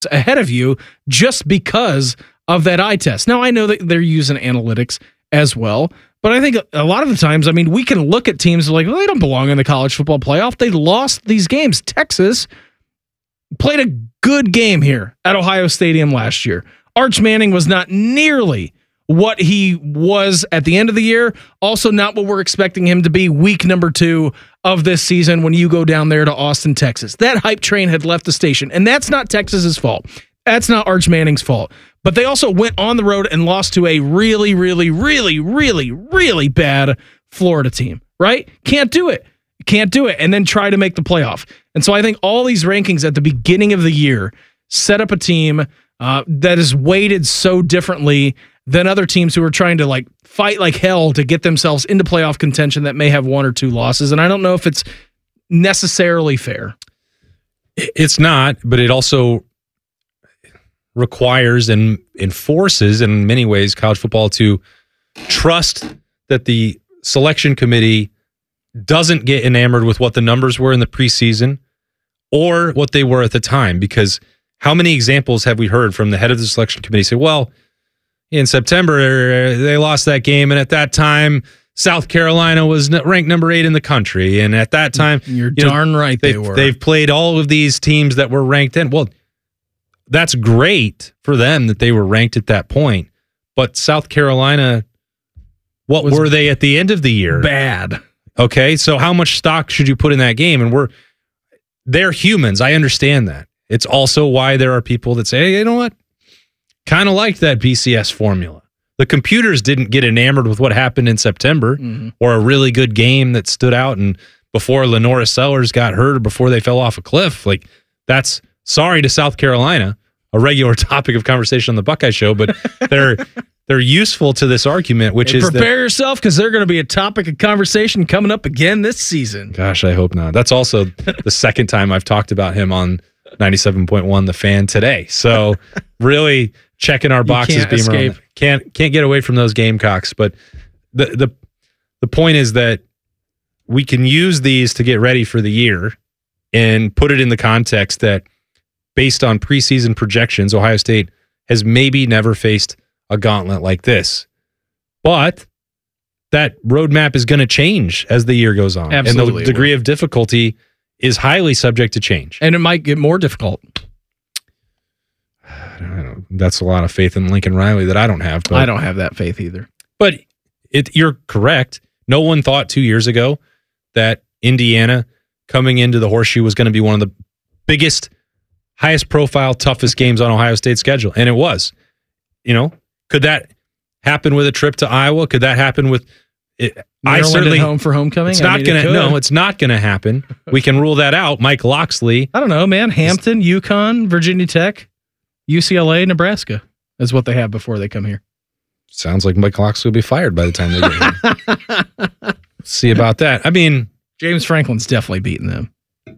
ahead of you just because of that eye test. Now, I know that they're using analytics as well, but I think a lot of the times, I mean, we can look at teams like, well, they don't belong in the college football playoff. They lost these games. Texas played a good game here at Ohio Stadium last year. Arch Manning was not nearly what he was at the end of the year. Also not what we're expecting him to be week number 2 of this season when you go down there to Austin, Texas. That hype train had left the station, and that's not Texas's fault. That's not Arch Manning's fault. But they also went on the road and lost to a really, really, really, really, really bad Florida team, right? Can't do it. And then try to make the playoff. And so I think all these rankings at the beginning of the year set up a team that is weighted so differently than other teams who are trying to like fight like hell to get themselves into playoff contention that may have 1 or 2 losses. And I don't know if it's necessarily fair. It's not, but it also requires and enforces in many ways college football to trust that the selection committee doesn't get enamored with what the numbers were in the preseason or what they were at the time. Because how many examples have we heard from the head of the selection committee say, well, in September, they lost that game, and at that time, South Carolina was ranked number 8 in the country, and at that time... You're darn right they were. They've played all of these teams that were ranked in. Well, that's great for them that they were ranked at that point, but South Carolina, what were they at the end of the year? Bad. Okay, so how much stock should you put in that game? And they're humans. I understand that. It's also why there are people that say, hey, you know what? Kind of like that BCS formula. The computers didn't get enamored with what happened in September or a really good game that stood out and before Lenora Sellers got hurt or before they fell off a cliff. Like, that's sorry to South Carolina, a regular topic of conversation on the Buckeye Show, but they're useful to this argument, which is prepare yourself because they're going to be a topic of conversation coming up again this season. Gosh, I hope not. That's also the second time I've talked about him on 97.1 The Fan today. So really checking our boxes. Can't get away from those Gamecocks. But the point is that we can use these to get ready for the year and put it in the context that based on preseason projections, Ohio State has maybe never faced a gauntlet like this. But that roadmap is going to change as the year goes on. Absolutely, and the degree of difficulty is highly subject to change. And it might get more difficult. I don't know. That's a lot of faith in Lincoln Riley that I don't have. But I don't have that faith either. But you're correct. No one thought 2 years ago that Indiana coming into the Horseshoe was going to be one of the biggest, highest profile, toughest games on Ohio State's schedule. And it was. You know, could that happen with a trip to Iowa? Could that happen with I certainly home for homecoming? It's not going to. No, it's not going to happen. We can rule that out. Mike Loxley. I don't know, man. Hampton, UConn, Virginia Tech, UCLA, Nebraska is what they have before they come here. Sounds like Mike Loxley will be fired by the time they get here. See about that. I mean, James Franklin's definitely beating them.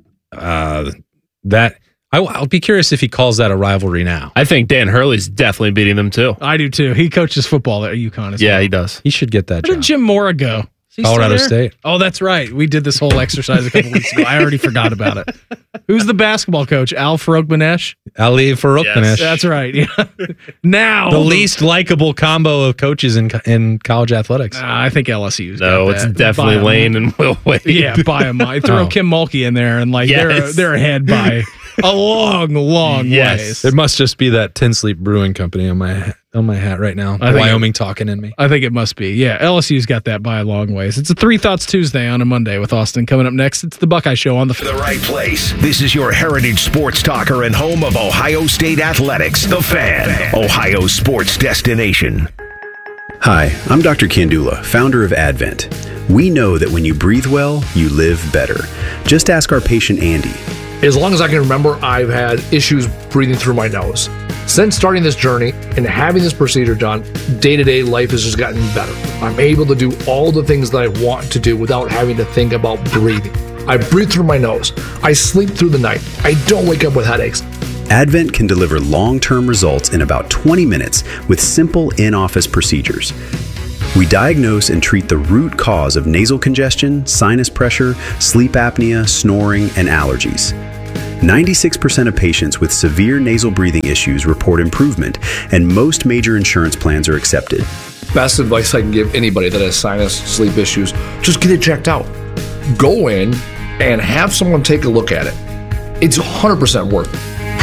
I'll be curious if he calls that a rivalry now. I think Dan Hurley's definitely beating them too. I do too. He coaches football at UConn as well. Yeah, he does. He should get that Where job. did Jim Mora go? Colorado State. Oh, that's right. We did this whole exercise a couple weeks ago. I already forgot about it. Who's the basketball coach? Al Farokmanesh? Ali Farokmanesh. Yes, that's right. Yeah. Now the least likable combo of coaches in college athletics. I think LSU's No, it's definitely Lane and Will Wade. Yeah, by a mile. Throw Kim Mulkey in there, and like they're ahead by a long ways. There must just be that Tin Sleep Brewing Company on my hat right now. Wyoming talking in me. I think it must be. Yeah, LSU's got that by a long ways. It's a Three Thoughts Tuesday on a Monday with Austin. Coming up next, it's the Buckeye Show on the right place. This is your heritage sports talker and home of Ohio State athletics. The Fan, Ohio sports destination. Hi, I'm Dr. Kandula, founder of Advent. We know that when you breathe well, you live better. Just ask our patient Andy. As long as I can remember, I've had issues breathing through my nose. Since starting this journey and having this procedure done, day-to-day life has just gotten better. I'm able to do all the things that I want to do without having to think about breathing. I breathe through my nose. I sleep through the night. I don't wake up with headaches. Advent can deliver long-term results in about 20 minutes with simple in-office procedures. We diagnose and treat the root cause of nasal congestion, sinus pressure, sleep apnea, snoring, and allergies. 96% of patients with severe nasal breathing issues report improvement, and most major insurance plans are accepted. Best advice I can give anybody that has sinus sleep issues, just get it checked out. Go in and have someone take a look at it. It's 100% worth it.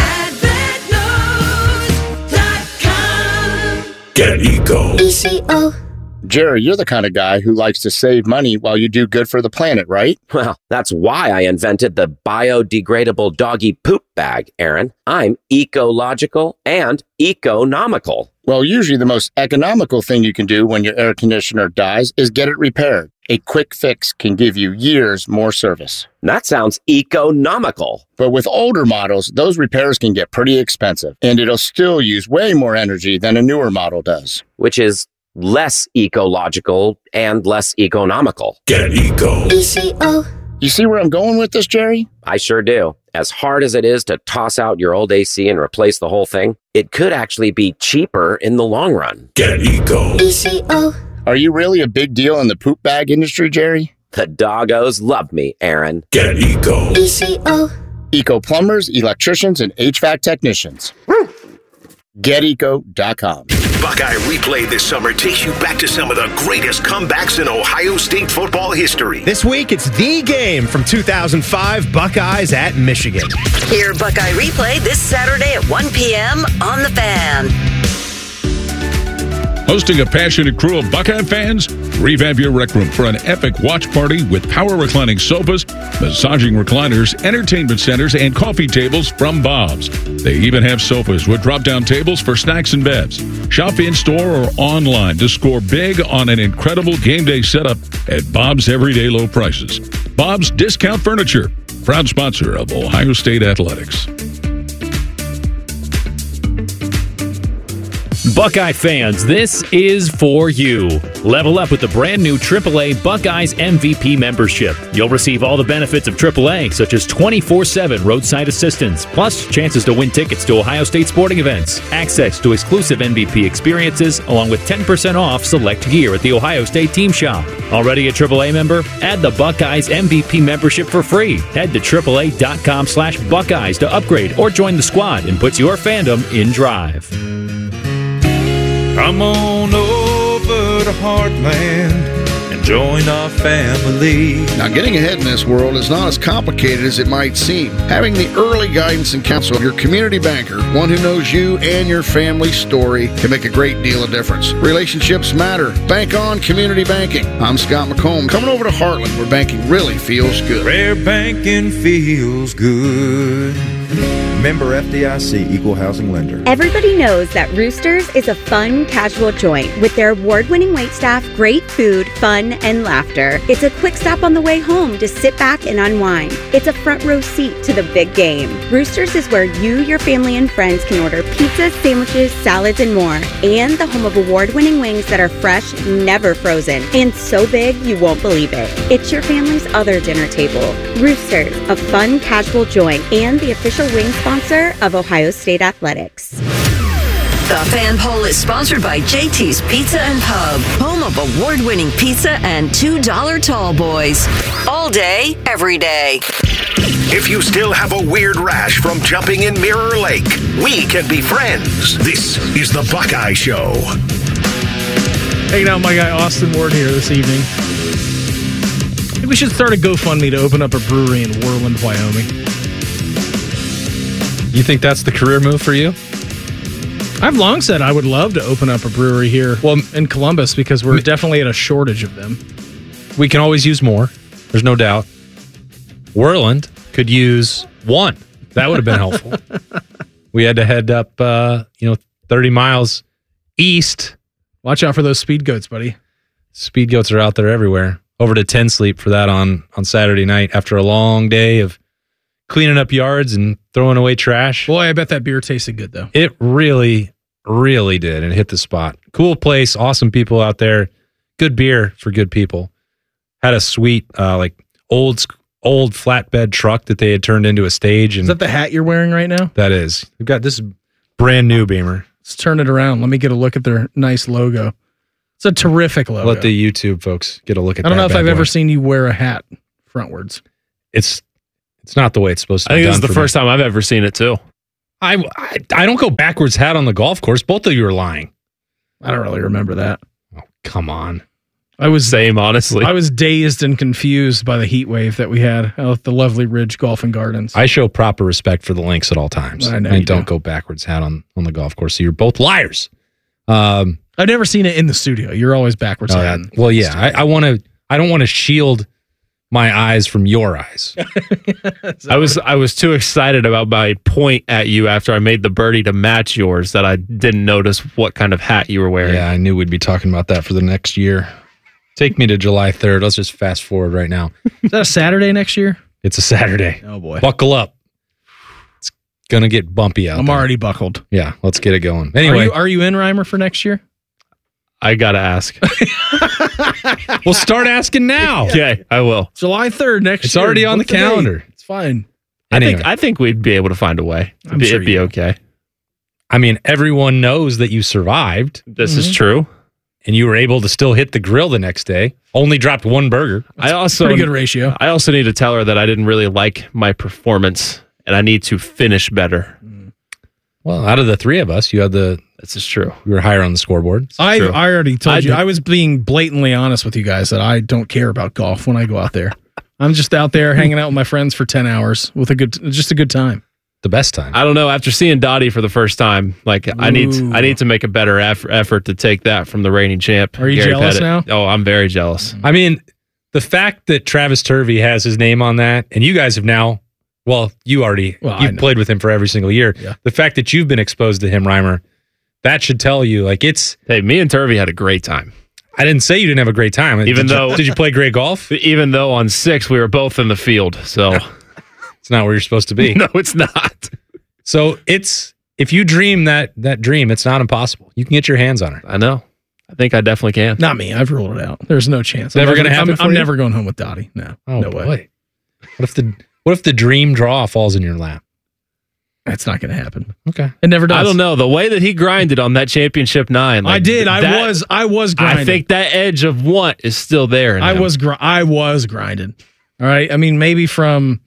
Get Eco. ECO. Jerry, you're the kind of guy who likes to save money while you do good for the planet, right? Well, that's why I invented the biodegradable doggy poop bag, Aaron. I'm ecological and economical. Well, usually the most economical thing you can do when your air conditioner dies is get it repaired. A quick fix can give you years more service. That sounds economical. But with older models, those repairs can get pretty expensive, and it'll still use way more energy than a newer model does. Which is less ecological and less economical. Get Eco. ECO. You see where I'm going with this, Jerry? I sure do. As hard as it is to toss out your old AC and replace the whole thing, it could actually be cheaper in the long run. Get Eco. ECO. Are you really a big deal in the poop bag industry, Jerry? The doggos love me, Aaron. Get Eco. ECO. Eco plumbers, electricians, and HVAC technicians. GetEco.com. Buckeye Replay this summer takes you back to some of the greatest comebacks in Ohio State football history. This week, it's the game from 2005, Buckeyes at Michigan. Hear Buckeye Replay this Saturday at 1 p.m. on The Fan. Hosting a passionate crew of Buckeye fans? Revamp your rec room for an epic watch party with power reclining sofas, massaging recliners, entertainment centers, and coffee tables from Bob's. They even have sofas with drop-down tables for snacks and bevs. Shop in-store or online to score big on an incredible game day setup at Bob's everyday low prices. Bob's Discount Furniture, proud sponsor of Ohio State Athletics. Buckeye fans, this is for you. Level up with the brand new AAA Buckeyes MVP membership. You'll receive all the benefits of AAA, such as 24/7 roadside assistance, plus chances to win tickets to Ohio State sporting events, access to exclusive MVP experiences, along with 10% off select gear at the Ohio State team shop. Already a AAA member? Add the Buckeyes MVP membership for free. Head to AAA.com/Buckeyes to upgrade or join the squad and put your fandom in drive. Come on over to Heartland and join our family. Now, getting ahead in this world is not as complicated as it might seem. Having the early guidance and counsel of your community banker, one who knows you and your family's story, can make a great deal of difference. Relationships matter. Bank on community banking. I'm Scott McComb, coming over to Heartland, where banking really feels good. Where banking feels good. Member FDIC, Equal Housing Lender. Everybody knows that Roosters is a fun, casual joint with their award-winning waitstaff, great food, fun, and laughter. It's a quick stop on the way home to sit back and unwind. It's a front row seat to the big game. Roosters is where you, your family, and friends can order pizzas, sandwiches, salads, and more. And the home of award-winning wings that are fresh, never frozen, and so big you won't believe it. It's your family's other dinner table. Roosters, a fun, casual joint, and the official wing sponsor of Ohio State Athletics. The Fan Poll is sponsored by JT's Pizza and Pub, home of award-winning pizza and $2 tall boys. All day, every day. If you still have a weird rash from jumping in Mirror Lake, we can be friends. This is the Buckeye Show. Hanging out with my guy Austin Ward here this evening. I think we should start a GoFundMe to open up a brewery in Worland, Wyoming. You think that's the career move for you? I've long said I would love to open up a brewery here in Columbus because we're definitely at a shortage of them. We can always use more. There's no doubt. Worland could use one. That would have been helpful. We had to head up, 30 miles east. Watch out for those speed goats, buddy. Speed goats are out there everywhere. Over to 10 Sleep for that on Saturday night after a long day of cleaning up yards and throwing away trash. Boy, I bet that beer tasted good, though. It really, really did, and hit the spot. Cool place, awesome people out there. Good beer for good people. Had a sweet, old flatbed truck that they had turned into a stage. And is that the hat you're wearing right now? That is. We've got this brand new Beamer. Let's turn it around. Let me get a look at their nice logo. It's a terrific logo. Let the YouTube folks get a look at that. I don't know if I've ever seen you wear a hat frontwards. It's It's not the way it's supposed to I be think done. this is the first time I've ever seen it too. I don't go backwards hat on the golf course. Both of you are lying. I don't really remember that. Oh, come on. I was Same, honestly. I was dazed and confused by the heat wave that we had at the Lovely Ridge Golf and Gardens. I show proper respect for the links at all times. I know and you don't do. go backwards hat on the golf course. So you're both liars. I've never seen it in the studio. You're always backwards hatting. Well, yeah. I don't want to shield my eyes from your eyes. I was too excited about my point at you after I made the birdie to match yours that I didn't notice what kind of hat you were wearing. Yeah, I knew we'd be talking about that for the next year. Take me to July 3rd. Let's just fast forward right now. Is that a Saturday next year? It's a Saturday. Oh, boy. Buckle up. It's going to get bumpy out I'm there. already buckled. Yeah, let's get it going. Anyway. Are you in, Reimer, for next year? I got to ask. We'll start asking now. Okay, I will. July 3rd next It's year. already on the Book date. calendar. It's fine. Anyway. I think we'd be able to find a way. It'd be okay. I mean, everyone knows that you survived. This is true. And you were able to still hit the grill the next day. Only dropped one burger. I also Pretty good ratio. I also need to tell her that I didn't really like my performance and I need to finish better. Well, out of the three of us, This is true. You were higher on the scoreboard. I already told you. I was being blatantly honest with you guys that I don't care about golf when I go out there. I'm just out there hanging out with my friends for 10 hours with a good time. The best time. I don't know. After seeing Dottie for the first time, I need to make a better effort to take that from the reigning champ. Are you Gary jealous Pettit. now? Oh, I'm very jealous. I mean, the fact that Travis Turvey has his name on that, and you guys have now, you've played with him for every single year. Yeah. The fact that you've been exposed to him, Reimer, that should tell you, Hey, me and Turvey had a great time. I didn't say you didn't have a great time. Did you play great golf? Even though on 6 we were both in the field, so it's not where you're supposed to be. No, it's not. So if you dream that dream, it's not impossible. You can get your hands on it. I know. I think I definitely can. Not me. I've ruled it out. There's no chance. Never going to happen. I'm never going home with Dottie. No. Oh, no boy. way. What if the dream draw falls in your lap? That's not going to happen. Okay. It never does. I don't know. The way that he grinded on that championship 9. I did. I was grinding. I think that edge of want is still there. I was grinding. All right. I mean, maybe from,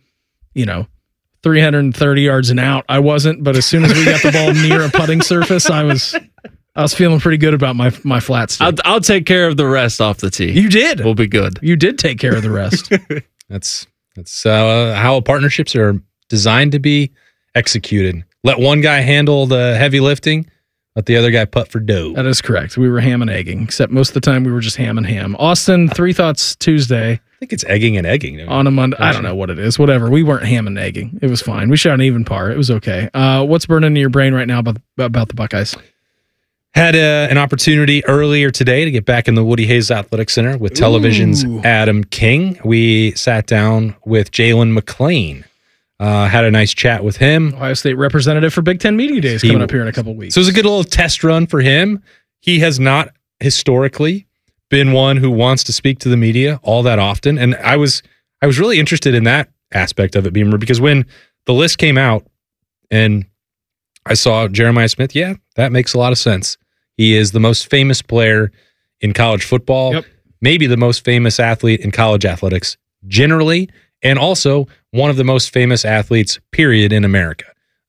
330 yards and out, I wasn't, but as soon as we got the ball near a putting surface, I was feeling pretty good about my flat stick. I'll take care of the rest off the tee. You did. We'll be good. You did take care of the rest. That's how partnerships are designed to be executed. Let one guy handle the heavy lifting, let the other guy putt for dough. That is correct. We were ham and egging, except most of the time we were just ham and ham. Austin, 3 Thoughts Tuesday. I think it's egging and egging. On a Monday. I don't know what it is. Whatever. We weren't ham and egging. It was fine. We shot an even par. It was okay. What's burning in your brain right now about the Buckeyes? Had an opportunity earlier today to get back in the Woody Hayes Athletic Center with television's Adam King. We sat down with Jalen McLean. Had a nice chat with him. Ohio State representative for Big Ten Media Days coming up here in a couple weeks. So it was a good little test run for him. He has not historically been one who wants to speak to the media all that often. And I was really interested in that aspect of it, Beamer, because when the list came out and I saw Jeremiah Smith, yeah, that makes a lot of sense. He is the most famous player in college football, maybe the most famous athlete in college athletics generally, and also one of the most famous athletes, period, in America.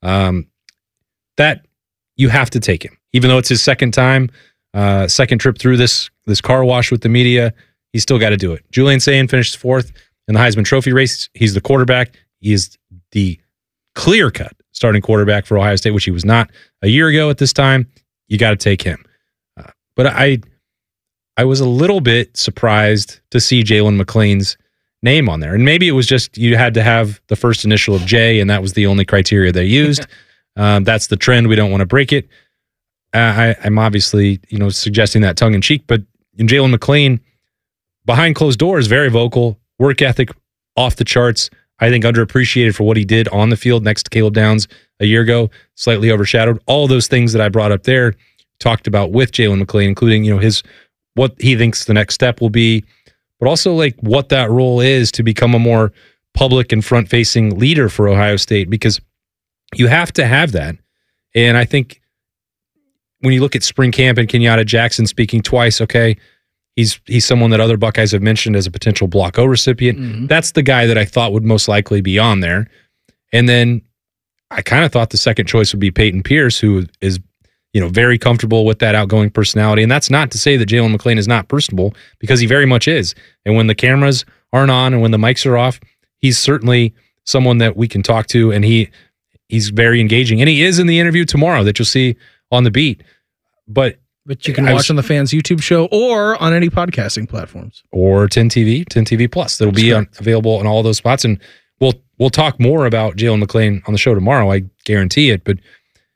That you have to take him. Even though it's his second trip through this car wash with the media, he's still got to do it. Julian Sayin finished 4th in the Heisman Trophy race. He's the quarterback. He is the clear-cut starting quarterback for Ohio State, which he was not a year ago at this time. You got to take him. But I was a little bit surprised to see Jalen McLean's name on there. And maybe it was just you had to have the first initial of J, and that was the only criteria they used. That's the trend. We don't want to break it. I'm obviously, suggesting that tongue-in-cheek, but Jalen McLean, behind closed doors, very vocal, work ethic off the charts. I think underappreciated for what he did on the field next to Caleb Downs a year ago, slightly overshadowed. All those things that I brought up there, talked about with Jalen McLean, including, what he thinks the next step will be, but also what that role is to become a more public and front-facing leader for Ohio State, because you have to have that. And I think when you look at spring camp and Kenyatta Jackson speaking twice, okay, He's someone that other Buckeyes have mentioned as a potential Block O recipient. Mm-hmm. That's the guy that I thought would most likely be on there. And then I kind of thought the second choice would be Peyton Pierce, who is, very comfortable with that outgoing personality. And that's not to say that Jalen McLean is not personable, because he very much is. And when the cameras aren't on and when the mics are off, he's certainly someone that we can talk to, and he's very engaging. And he is in the interview tomorrow that you'll see on the beat. But you can watch on the Fans YouTube show or on any podcasting platforms. Or 10 TV Plus. That'll be available in all those spots. And we'll talk more about Jalen McLean on the show tomorrow. I guarantee it. But,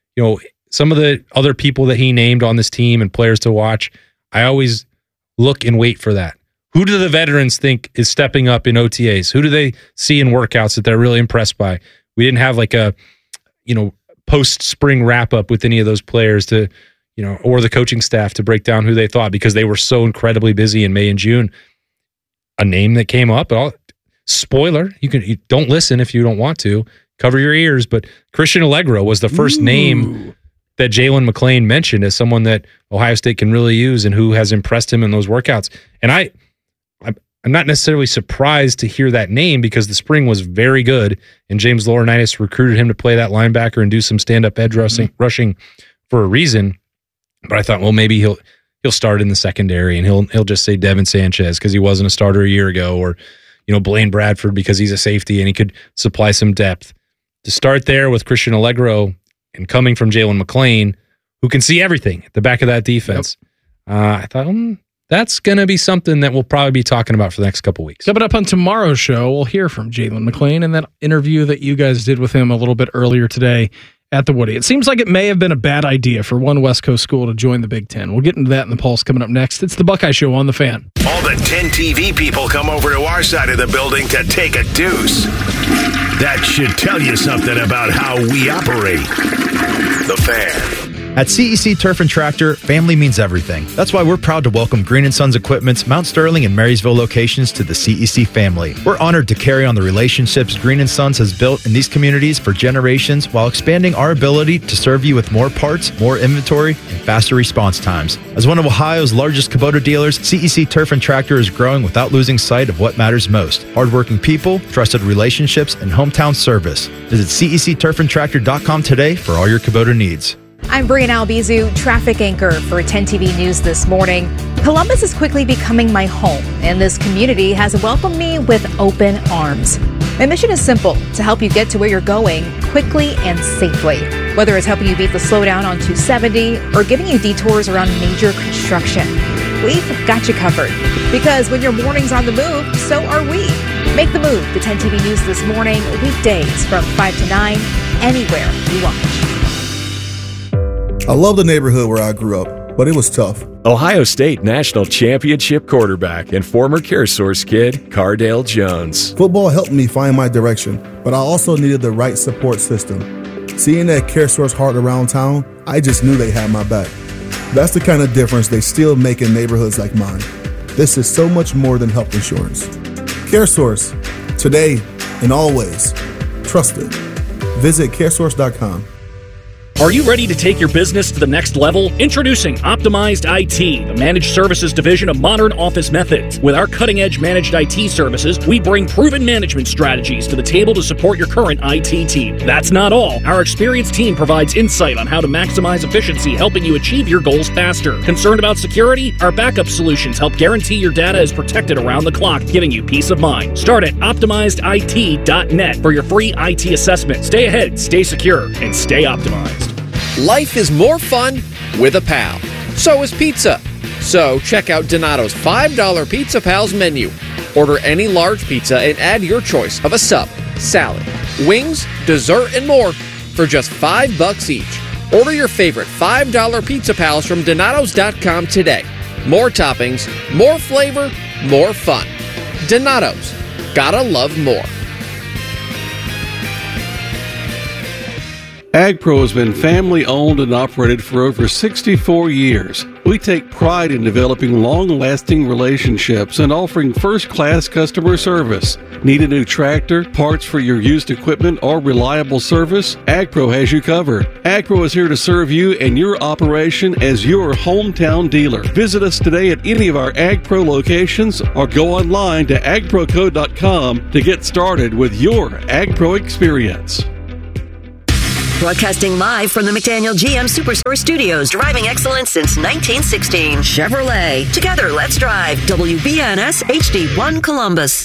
some of the other people that he named on this team and players to watch, I always look and wait for that. Who do the veterans think is stepping up in OTAs? Who do they see in workouts that they're really impressed by? We didn't have like a, post-spring wrap-up with any of those players to, or the coaching staff to break down who they thought, because they were so incredibly busy in May and June. A name that came up, spoiler, you don't listen if you don't want to, cover your ears, but Christian Allegro was the first name that Jalen McLean mentioned as someone that Ohio State can really use and who has impressed him in those workouts. And I'm not necessarily surprised to hear that name, because the spring was very good, and James Laurinaitis recruited him to play that linebacker and do some stand-up edge rushing for a reason. But I thought, well, maybe he'll start in the secondary, and he'll just say Devin Sanchez because he wasn't a starter a year ago, or Blaine Bradford because he's a safety and he could supply some depth. To start there with Christian Allegro and coming from Jalen McLean, who can see everything at the back of that defense, I thought, that's going to be something that we'll probably be talking about for the next couple weeks. Coming up on tomorrow's show, we'll hear from Jalen McLean and that interview that you guys did with him a little bit earlier today at the Woody. It seems like it may have been a bad idea for one West Coast school to join the Big Ten. We'll get into that in the Pulse coming up next. It's the Buckeye Show on the Fan. All the 10 TV people come over to our side of the building to take a deuce. That should tell you something about how we operate. The Fan. At CEC Turf and Tractor, family means everything. That's why we're proud to welcome Green & Sons Equipment's Mount Sterling and Marysville locations to the CEC family. We're honored to carry on the relationships Green & Sons has built in these communities for generations, while expanding our ability to serve you with more parts, more inventory, and faster response times. As one of Ohio's largest Kubota dealers, CEC Turf and Tractor is growing without losing sight of what matters most: hardworking people, trusted relationships, and hometown service. Visit CECTurfandTractor.com today for all your Kubota needs. I'm Brian Albizu, traffic anchor for 10 TV News this morning. Columbus is quickly becoming my home, and this community has welcomed me with open arms. My mission is simple: to help you get to where you're going quickly and safely. Whether it's helping you beat the slowdown on 270 or giving you detours around major construction, we've got you covered. Because when your morning's on the move, so are we. Make the move to 10 TV News this morning, weekdays from 5 to 9, anywhere you watch. I love the neighborhood where I grew up, but it was tough. Ohio State National Championship quarterback and former CareSource kid, Cardale Jones. Football helped me find my direction, but I also needed the right support system. Seeing that CareSource heart around town, I just knew they had my back. That's the kind of difference they still make in neighborhoods like mine. This is so much more than health insurance. CareSource, today and always. Trusted. Visit CareSource.com. Are you ready to take your business to the next level? Introducing Optimized IT, the managed services division of Modern Office Methods. With our cutting-edge managed IT services, we bring proven management strategies to the table to support your current IT team. That's not all. Our experienced team provides insight on how to maximize efficiency, helping you achieve your goals faster. Concerned about security? Our backup solutions help guarantee your data is protected around the clock, giving you peace of mind. Start at OptimizedIT.net for your free IT assessment. Stay ahead, stay secure, and stay optimized. Life is more fun with a pal. So is pizza. So check out Donato's $5 Pizza Pals menu. Order any large pizza and add your choice of a sub, salad, wings, dessert, and more for just $5 each. Order your favorite $5 Pizza Pals from Donatos.com today. More toppings, more flavor, more fun. Donato's. Gotta love more. AgPro has been family owned and operated for over 64 years. We We take pride in developing long-lasting relationships and offering first-class customer service. Need a new tractor, parts for your used equipment, or reliable service? AgPro has you covered. AgPro is here to serve you and your operation as your hometown dealer. Visit us today at any of our AgPro locations or go online to agproco.com to get started with your AgPro experience. Broadcasting live from the McDaniel GM Superstore Studios, driving excellence since 1916. Chevrolet. Together, let's drive. WBNS HD1 Columbus.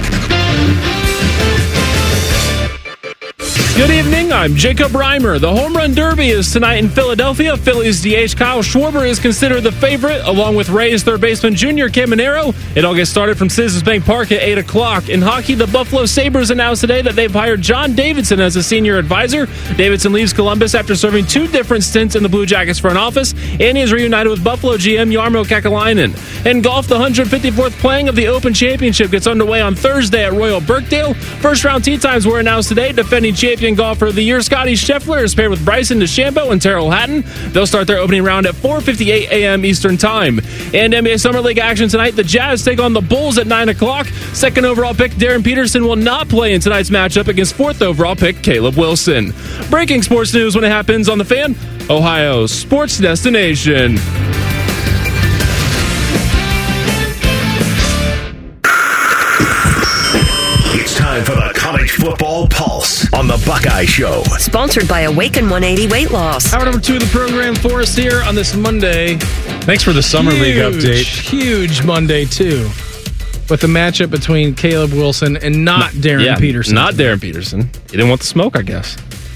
Good evening, I'm Jacob Reimer. The Home Run Derby is tonight in Philadelphia. Phillies DH Kyle Schwarber is considered the favorite, along with Rays third baseman Junior Caminero. It all gets started from Citizens Bank Park at 8 o'clock. In hockey, the Buffalo Sabres announced today that they've hired John Davidson as a senior advisor. Davidson leaves Columbus after serving 2 different stints in the Blue Jackets front office, and he is reunited with Buffalo GM Jarmo Kekalainen. In golf, the 154th playing of the Open Championship gets underway on Thursday at Royal Birkdale. First round tee times were announced today. Defending champion golfer of the year, Scotty Scheffler, is paired with Bryson DeChambeau and Terrell Hatton. They'll start their opening round at 4:58 a.m. Eastern Time. And NBA Summer League action tonight. The Jazz take on the Bulls at 9 o'clock. Second overall pick Darren Peterson will not play in tonight's matchup against fourth overall pick Caleb Wilson. Breaking sports news when it happens on The Fan, Ohio's sports destination. It's time for the College Football Pulse on the Buckeye Show. Sponsored by Awaken 180 Weight Loss. Hour number 2 of the program for us here on this Monday. Thanks for the Summer League update. Huge Monday, too. With the matchup between Caleb Wilson and not Darren Peterson. Not Darren Peterson. He didn't want the smoke, I guess.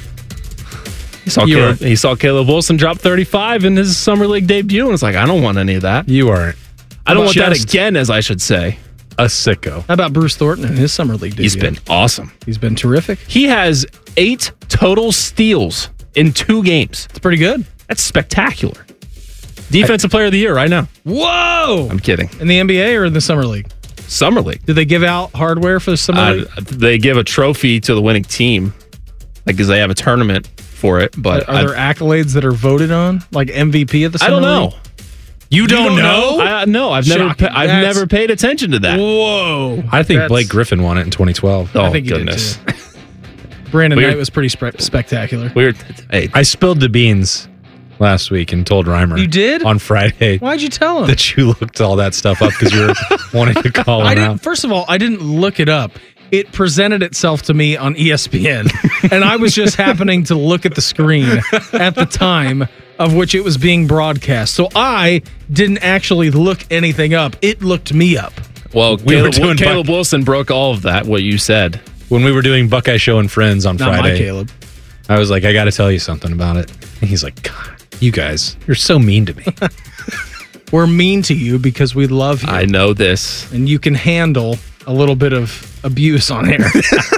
He saw Caleb Wilson drop 35 in his Summer League debut, and it's like, I don't want any of that. You aren't. I don't want that again, as I should say. A sicko. How about Bruce Thornton in his Summer League debut? He's been awesome. He's been terrific. He has 8 total steals in 2 games. It's pretty good. That's spectacular. Defensive Player of the Year right now. Whoa! I'm kidding. In the NBA or in the Summer League? Summer League. Do they give out hardware for the Summer League? They give a trophy to the winning team, like, because they have a tournament for it. But are there accolades that are voted on, like MVP of the Summer League? I don't know. You don't know? No, I've never paid attention to that. Whoa! I think Blake Griffin won it in 2012. Oh, I think goodness. Did too. Brandon Knight was pretty spectacular. Hey, I spilled the beans last week and told Reimer. You did? On Friday. Why'd you tell him? That you looked all that stuff up because you were wanting to call him out. First of all, I didn't look it up. It presented itself to me on ESPN, and I was just happening to look at the screen at the time of which it was being broadcast. So I didn't actually look anything up. It looked me up. Well, Caleb Wilson broke all of that, what you said. When we were doing Buckeye Show and Friends on Friday. Not my Caleb. I was like, I got to tell you something about it. And he's like, God, you guys, you're so mean to me. We're mean to you because we love you. I know this. And you can handle a little bit of abuse on air.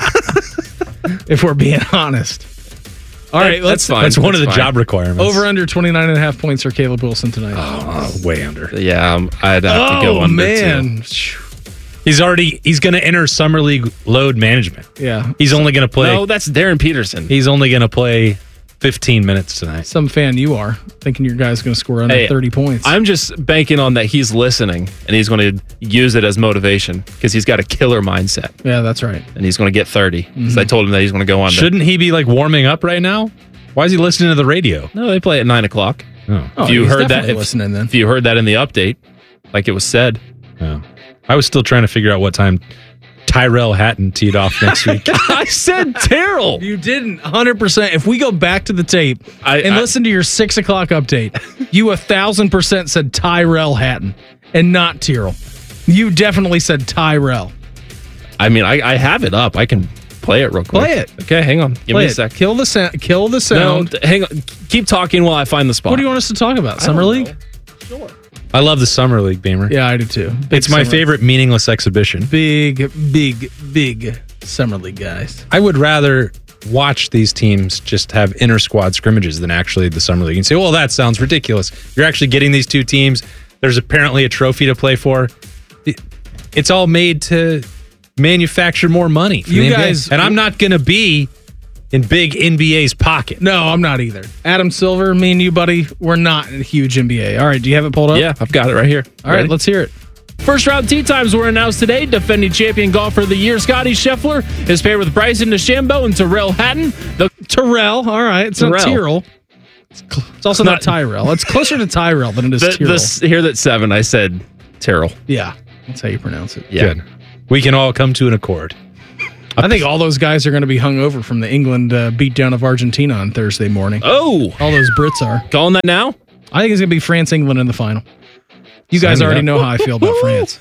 If we're being honest. All right, that's fine. That's one of the job requirements. Over under 29.5 points for Caleb Wilson tonight. Way under. Yeah, I'd have to go under man. too. He's going to enter Summer League load management. Yeah. He's only going to play. No, that's Darren Peterson. He's only going to play 15 minutes tonight. Some fan you are, thinking your guy's going to score under 30 points. I'm just banking on that he's listening and he's going to use it as motivation because he's got a killer mindset. Yeah, that's right. And he's going to get 30 because I told him that he's going to go on. Shouldn't he be like warming up right now? Why is he listening to the radio? No, they play at 9 o'clock. Oh. If you heard that, listening then. If you heard that in the update, like it was said. Yeah. I was still trying to figure out what time Tyrell Hatton teed off next week. I said Terrell. You didn't 100%. If we go back to the tape and listen to your 6 o'clock update, you 1,000% said Tyrell Hatton and not Tyrell. You definitely said Tyrell. I mean, I have it up. I can play it real quick. Play it. Okay, hang on. Give me a sec. Kill the sound. No, hang on. Keep talking while I find the spot. What do you want us to talk about? Summer League? Sure. I love the Summer League, Beamer. Yeah, I do too. It's my favorite meaningless exhibition. Big Summer League guys. I would rather watch these teams just have inter-squad scrimmages than actually the Summer League and say, well, that sounds ridiculous. You're actually getting these two teams. There's apparently a trophy to play for. It's all made to manufacture more money for you the NBA. guys, and I'm not going to be in big NBA's pocket. No, I'm not either. Adam Silver, me and you, buddy, we're not a huge NBA. All right, do you have it pulled up? Yeah, I've got it right here. All right, let's hear it. First round tee times were announced today. Defending champion golfer of the year, Scotty Scheffler, is paired with Bryson DeChambeau and Tyrrell Hatton. Tyrrell, all right. It's not Tyrrell. It's also not Tyrell. It's closer to Tyrell than it is Tyrrell. Here that's 7, I said Tyrrell. Yeah, that's how you pronounce it. Yeah. Good. We can all come to an accord. I think all those guys are going to be hung over from the England beatdown of Argentina on Thursday morning. Oh. All those Brits are. Calling that now? I think it's going to be France-England in the final. You guys already know how I feel about France.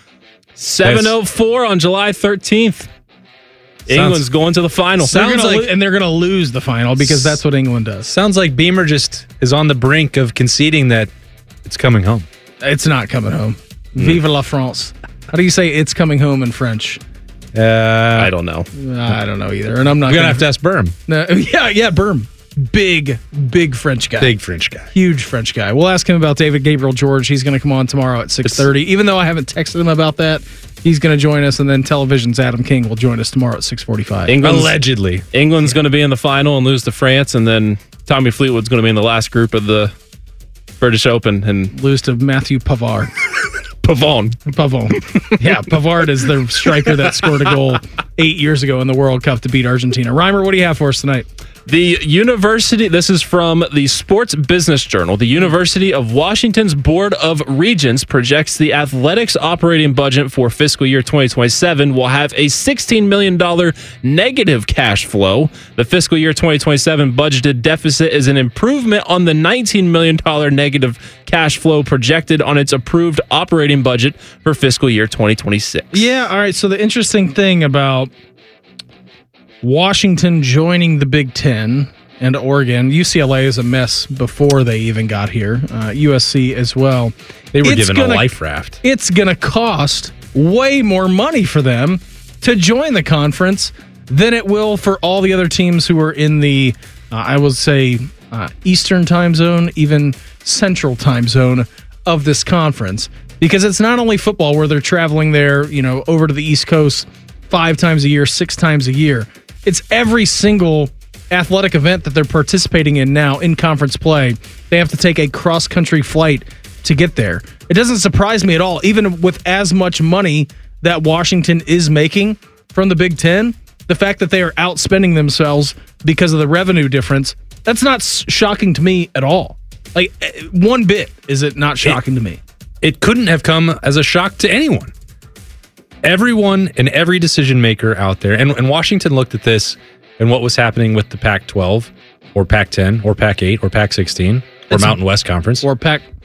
7:04 on July 13th. England's going to the final. And they're going to lose the final because that's what England does. Sounds like Beamer just is on the brink of conceding that it's coming home. It's not coming home. Vive la France. How do you say it's coming home in French? I don't know. I don't know either. And I'm not going to have to ask Berm. No, yeah, Berm. Big French guy. Big French guy. Huge French guy. We'll ask him about David Gabriel George. He's going to come on tomorrow at 6:30. Even though I haven't texted him about that, he's going to join us. And then Television's Adam King will join us tomorrow at 6:45. Allegedly. England's going to be in the final and lose to France. And then Tommy Fleetwood's going to be in the last group of the British Open and lose to Matthew Pavard. Pavone. Yeah, Pavard is the striker that scored a goal 8 years ago in the World Cup to beat Argentina. Reimer, what do you have for us tonight? The University, this is from the Sports Business Journal. The University of Washington's Board of Regents projects the athletics operating budget for fiscal year 2027 will have a $16 million negative cash flow. The fiscal year 2027 budgeted deficit is an improvement on the $19 million negative cash flow projected on its approved operating budget for fiscal year 2026. Yeah, all right. So the interesting thing about Washington joining the Big Ten and Oregon, UCLA is a mess before they even got here. USC as well. They were given a life raft. It's going to cost way more money for them to join the conference than it will for all the other teams who are in the, I would say, Eastern time zone, even Central time zone of this conference. Because it's not only football where they're traveling there, over to the East Coast 5 times a year, 6 times a year. It's every single athletic event that they're participating in now in conference play. They have to take a cross-country flight to get there. It doesn't surprise me at all, even with as much money that Washington is making from the Big Ten, the fact that they are outspending themselves because of the revenue difference, that's not shocking to me at all. Like, one bit is it not shocking to me. It couldn't have come as a shock to anyone. Everyone and every decision maker out there, and Washington looked at this and what was happening with the Pac-12 or Pac-10 or Pac-8 or Pac-16 or Mountain West Conference or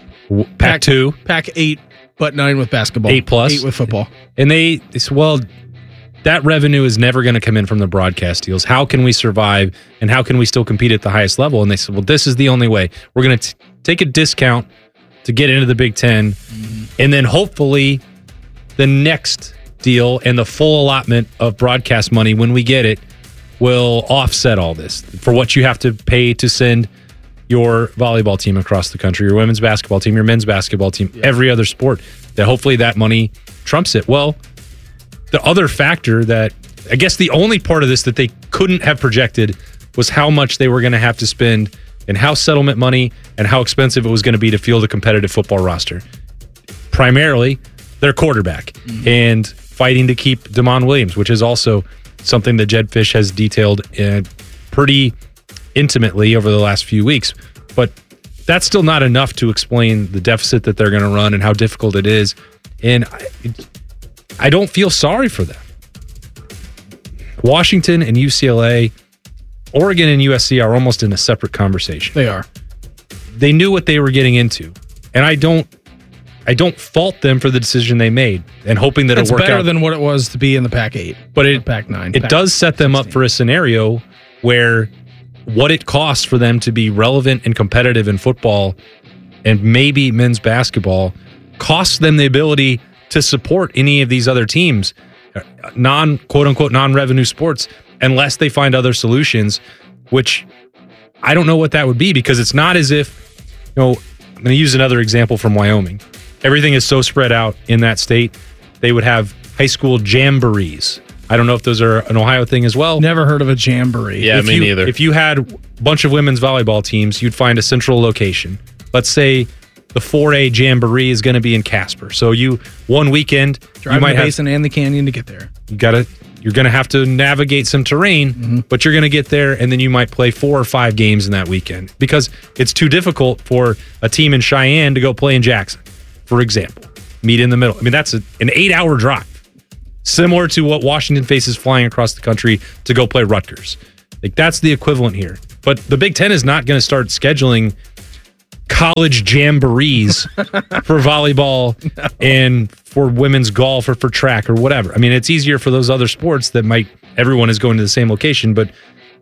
Pac-2, Pac-8, but 9 with basketball, 8+ 8 with football, and they said, well, that revenue is never going to come in from the broadcast deals. How can we survive and how can we still compete at the highest level? And they said, well, this is the only way. We're going to take a discount to get into the Big Ten, and then hopefully the next deal and the full allotment of broadcast money when we get it will offset all this for what you have to pay to send your volleyball team across the country, your women's basketball team, your men's basketball team, every other sport, that hopefully that money trumps it. Well, the other factor that I guess the only part of this that they couldn't have projected was how much they were going to have to spend in house settlement money and how expensive it was going to be to field a competitive football roster. Primarily their quarterback and fighting to keep DeMond Williams, which is also something that Jed Fish has detailed pretty intimately over the last few weeks. But that's still not enough to explain the deficit that they're going to run and how difficult it is. And I don't feel sorry for them. Washington and UCLA, Oregon and USC are almost in a separate conversation. They are. They knew what they were getting into. And I don't fault them for the decision they made and hoping that it'll work out. It's better than what it was to be in the Pac-8, but Pac-9. It does set them up for a scenario where what it costs for them to be relevant and competitive in football and maybe men's basketball costs them the ability to support any of these other teams, quote-unquote non-revenue sports, unless they find other solutions, which I don't know what that would be, because it's not as if, I'm going to use another example from Wyoming. Everything is so spread out in that state. They would have high school jamborees. I don't know if those are an Ohio thing as well. Never heard of a jamboree. Yeah, me neither. If you had a bunch of women's volleyball teams, you'd find a central location. Let's say the 4A jamboree is going to be in Casper. So one weekend, Drive you might the basin and the canyon to get there. You're going to have to navigate some terrain, but you're going to get there, and then you might play 4 or 5 games in that weekend because it's too difficult for a team in Cheyenne to go play in Jackson, for example. Meet in the middle. I mean, that's an 8-hour drive, similar to what Washington faces flying across the country to go play Rutgers. Like, that's the equivalent here. But the Big Ten is not going to start scheduling college jamborees for volleyball and for women's golf or for track or whatever. I mean, it's easier for those other sports that everyone is going to the same location, but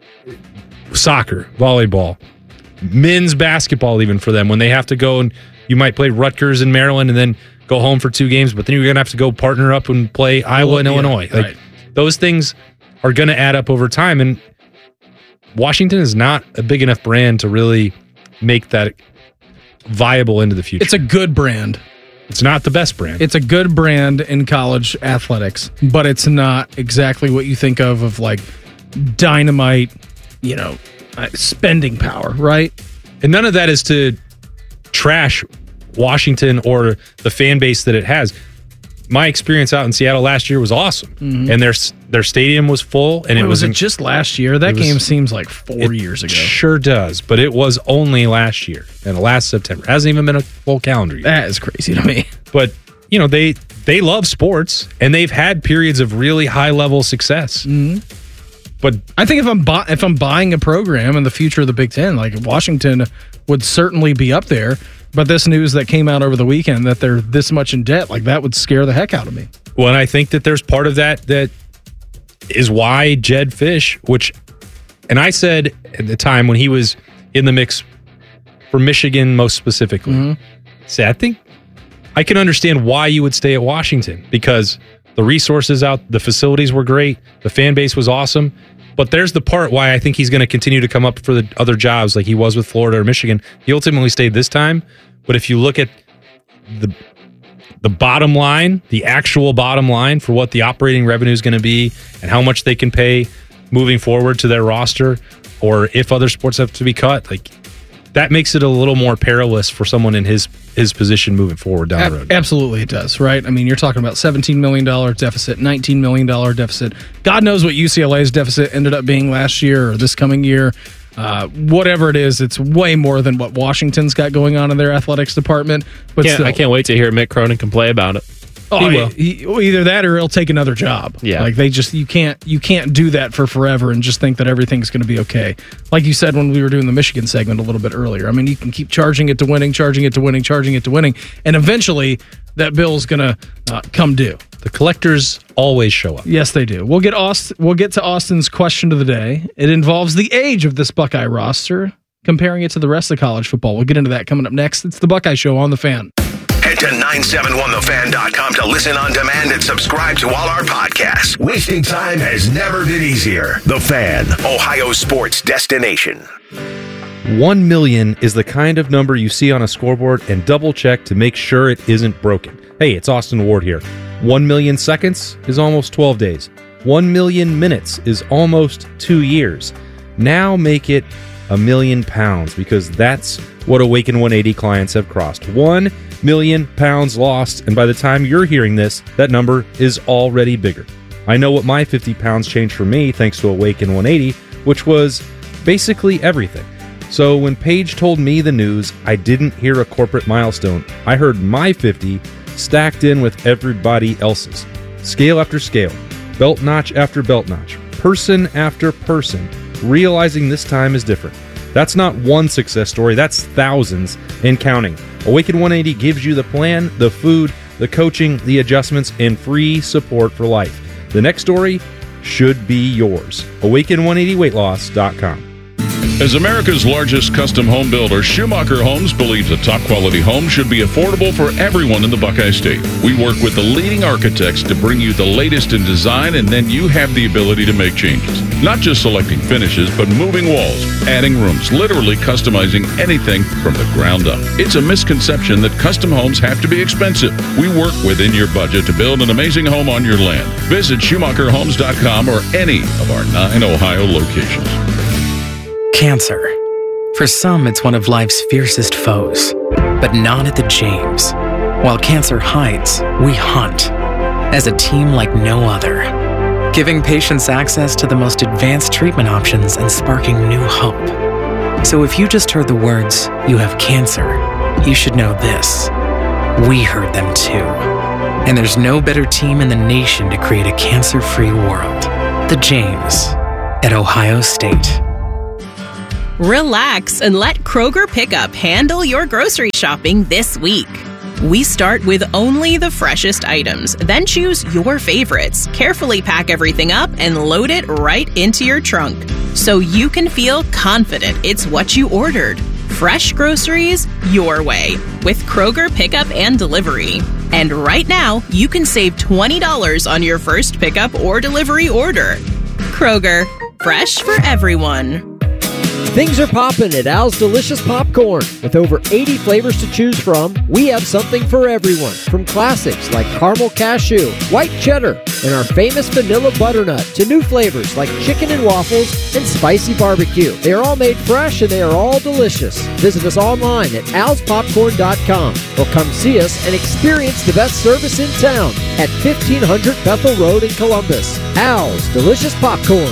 soccer, volleyball, men's basketball, even for them, when they have to go and you might play Rutgers in Maryland and then go home for 2 games, but then you're going to have to go partner up and play Iowa and Illinois. Like, those things are going to add up over time, and Washington is not a big enough brand to really make that viable into the future. It's a good brand. It's not the best brand. It's a good brand in college athletics, but it's not exactly what you think of like dynamite, spending power, right? And none of that is to trash Washington or the fan base that it has. My experience out in Seattle last year was awesome, and their stadium was full. And was it just last year? That game seems like 4 years ago. Sure does, but it was only last year and last September. It hasn't even been a full calendar year. That is crazy to me. But they love sports, and they've had periods of really high level success. But I think if I'm buying a program in the future of the Big Ten, like Washington would certainly be up there. But this news that came out over the weekend that they're this much in debt, like that would scare the heck out of me. Well, and I think that there's part of that is why Jedd Fisch, and I said at the time when he was in the mix for Michigan most specifically, I think I can understand why you would stay at Washington because the resources the facilities were great, the fan base was awesome. But there's the part why I think he's going to continue to come up for the other jobs like he was with Florida or Michigan. He ultimately stayed this time. But if you look at the bottom line, the actual bottom line for what the operating revenue is going to be and how much they can pay moving forward to their roster, or if other sports have to be cut, like that makes it a little more perilous for someone in his position moving forward down the road. Absolutely it does, right? I mean, you're talking about $17 million deficit, $19 million deficit. God knows what UCLA's deficit ended up being last year or this coming year. Whatever it is, it's way more than what Washington's got going on in their athletics department. But I can't wait to hear Mick Cronin complain about it. Oh, he will. Either that or he'll take another job. Yeah. Like you can't do that for forever and just think that everything's going to be okay. Like you said when we were doing the Michigan segment a little bit earlier. I mean, you can keep charging it to winning, and eventually that bill's going to come due. The collectors always show up. Yes, they do. We'll get to Austin's question of the day. It involves the age of this Buckeye roster, comparing it to the rest of college football. We'll get into that coming up next. It's the Buckeye Show on The Fan. Head to 971thefan.com to listen on demand and subscribe to all our podcasts. Wasting time has never been easier. The Fan, Ohio sports destination. 1 million is the kind of number you see on a scoreboard and double check to make sure it isn't broken. Hey, it's Austin Ward here. 1 million seconds is almost 12 days. 1 million minutes is almost 2 years. Now make it £1 million because that's what Awaken 180 clients have crossed. 1 million pounds lost, and by the time you're hearing this, that number is already bigger. I know what my 50 pounds changed for me thanks to Awaken 180, which was basically everything. So when Paige told me the news, I didn't hear a corporate milestone. I heard my 50 stacked in with everybody else's. Scale after scale, belt notch after belt notch, person after person, realizing this time is different. That's not one success story, that's thousands and counting. Awaken 180 gives you the plan, the food, the coaching, the adjustments, and free support for life. The next story should be yours. Awaken180weightloss.com. As America's largest custom home builder, Schumacher Homes believes a top-quality home should be affordable for everyone in the Buckeye State. We work with the leading architects to bring you the latest in design, and then you have the ability to make changes. Not just selecting finishes, but moving walls, adding rooms, literally customizing anything from the ground up. It's a misconception that custom homes have to be expensive. We work within your budget to build an amazing home on your land. Visit SchumacherHomes.com or any of our 9 Ohio locations. Cancer. For some, it's one of life's fiercest foes, but not at the James. While cancer hides, we hunt as a team like no other, giving patients access to the most advanced treatment options and sparking new hope. So if you just heard the words, "You have cancer," you should know this. We heard them too. And there's no better team in the nation to create a cancer-free world. The James at Ohio State. Relax and let Kroger Pickup handle your grocery shopping this week. We start with only the freshest items, then choose your favorites, carefully pack everything up, and load it right into your trunk so you can feel confident it's what you ordered. Fresh groceries your way with Kroger Pickup and Delivery. And right now, you can save $20 on your first pickup or delivery order. Kroger, fresh for everyone. Things are popping at Al's Delicious Popcorn. With over 80 flavors to choose from, we have something for everyone. From classics like caramel cashew, white cheddar, and our famous vanilla butternut, to new flavors like chicken and waffles and spicy barbecue. They are all made fresh and they are all delicious. Visit us online at alspopcorn.com or come see us and experience the best service in town at 1500 Bethel Road in Columbus. Al's Delicious Popcorn.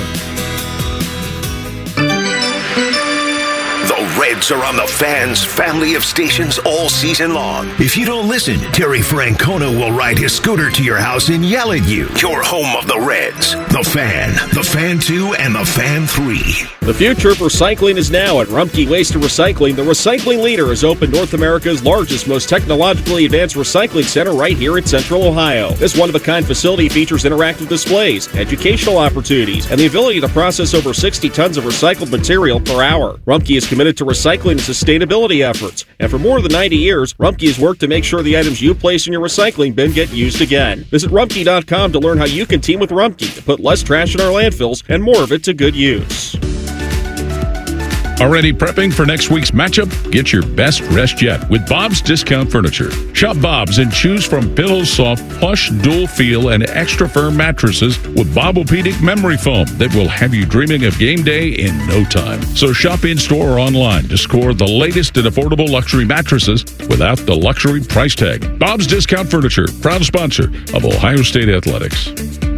Reds are on the Fan's family of stations all season long. If you don't listen, Terry Francona will ride his scooter to your house and yell at you. Your home of the Reds, the Fan, the Fan 2, and the Fan 3. The future of recycling is now at Rumpke Waste and Recycling. The recycling leader has opened North America's largest, most technologically advanced recycling center right here in Central Ohio. This one-of-a-kind facility features interactive displays, educational opportunities, and the ability to process over 60 tons of recycled material per hour. Rumpke is committed to recycling and sustainability efforts. And for more than 90 years, Rumpke has worked to make sure the items you place in your recycling bin get used again. Visit Rumpke.com to learn how you can team with Rumpke to put less trash in our landfills and more of it to good use. Already prepping for next week's matchup? Get your best rest yet with Bob's Discount Furniture. Shop Bob's and choose from Pillows Soft, plush, dual feel, and extra firm mattresses with Bobopedic memory foam that will have you dreaming of game day in no time. So shop in-store or online to score the latest and affordable luxury mattresses without the luxury price tag. Bob's Discount Furniture, proud sponsor of Ohio State Athletics.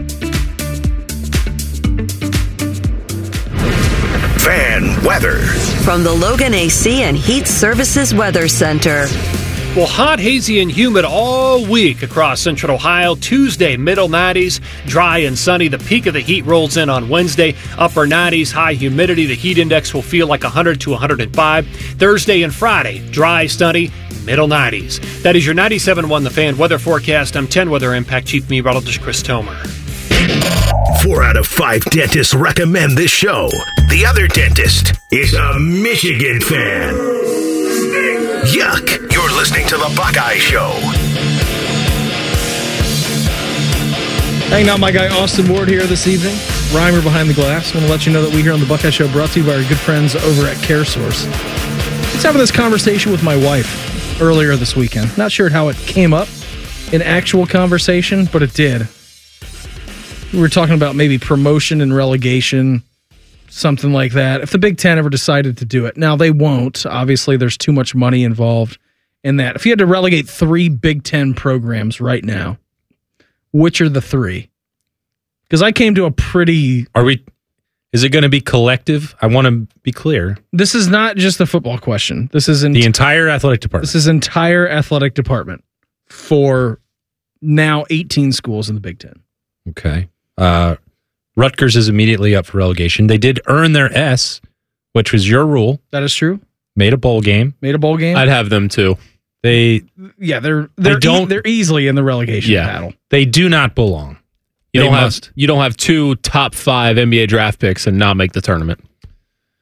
Fan weather. From the Logan AC and Heat Services Weather Center. Well, hot, hazy, and humid all week across Central Ohio. Tuesday, middle 90s, dry and sunny. The peak of the heat rolls in on Wednesday. Upper 90s, high humidity. The heat index will feel like 100 to 105. Thursday and Friday, dry, sunny, middle 90s. That is your 97.1 The Fan weather forecast. I'm 10 Weather Impact Chief Meteorologist Chris Tomer. 4 out of 5 dentists recommend this show. The other dentist is a Michigan fan. Yuck! You're listening to The Buckeye Show. Hanging out my guy Austin Ward here this evening. Reimer behind the glass. I want to let you know that we here on The Buckeye Show brought to you by our good friends over at CareSource. I was having this conversation with my wife earlier this weekend. Not sure how it came up in actual conversation, but it did. We were talking about maybe promotion and relegation, something like that, if the Big Ten ever decided to do it. Now, they won't. Obviously, there's too much money involved in that. If you had to relegate 3 Big Ten programs right now, which are the 3? Because I came to a pretty... Is it going to be collective? I want to be clear. This is not just a football question. This is the entire athletic department. This is entire athletic department for now 18 schools in the Big Ten. Okay. Rutgers is immediately up for relegation. They did earn their S, which was your rule. That is true. Made a bowl game. I'd have them too. They're easily in the relegation battle. They do not belong. You don't have 2 top 5 NBA draft picks and not make the tournament.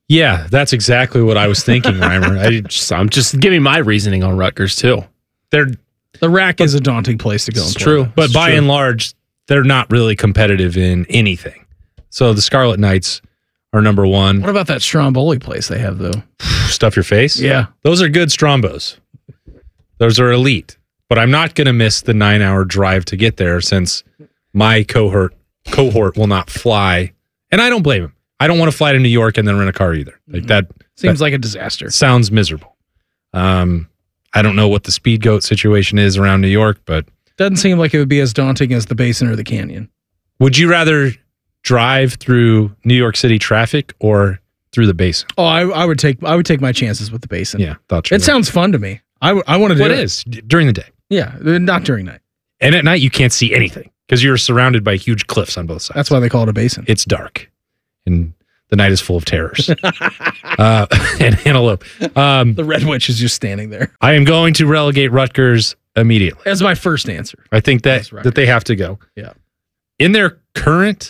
Yeah, that's exactly what I was thinking, Reimer. I'm just giving my reasoning on Rutgers, too. The RAC is a daunting place to go. It's true. But by and large, they're not really competitive in anything. So the Scarlet Knights are number one. What about that Stromboli place they have, though? Stuff your face? Yeah. Those are good Strombos. Those are elite. But I'm not going to miss the 9-hour drive to get there since my cohort will not fly. And I don't blame him. I don't want to fly to New York and then rent a car either. Like that seems like a disaster. Sounds miserable. I don't know what the speed goat situation is around New York, but doesn't seem like it would be as daunting as the Basin or the Canyon. Would you rather drive through New York City traffic or through the Basin? Oh, I would take my chances with the Basin. Yeah, thought you it sounds fun to me. I want to do it. It is during the day. Yeah, not during night. And at night you can't see anything because you're surrounded by huge cliffs on both sides. That's why they call it a basin. It's dark, and the night is full of terrors and antelope. The Red Witch is just standing there. I am going to relegate Rutgers immediately. That's my first answer. I think that they have to go. Yeah. In their current